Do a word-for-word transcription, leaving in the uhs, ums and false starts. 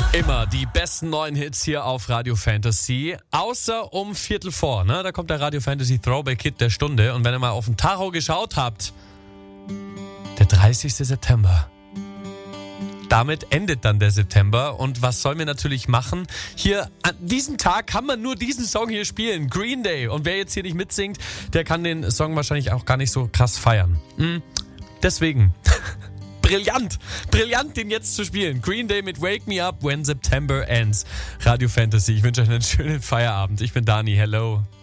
Immer die besten neuen Hits hier auf Radio Fantasy, außer um Viertel vor, ne? Da kommt der Radio Fantasy Throwback Hit der Stunde. Und wenn ihr mal auf den Tacho geschaut habt, der dreißigster September. Damit endet dann der September. Und was sollen wir natürlich machen? Hier, an diesem Tag kann man nur diesen Song hier spielen. Green Day. Und wer jetzt hier nicht mitsingt, der kann den Song wahrscheinlich auch gar nicht so krass feiern. Hm, deswegen... Brillant, brillant, den jetzt zu spielen. Green Day mit Wake Me Up When September Ends. Radio Fantasy, ich wünsche euch einen schönen Feierabend. Ich bin Dani, hello.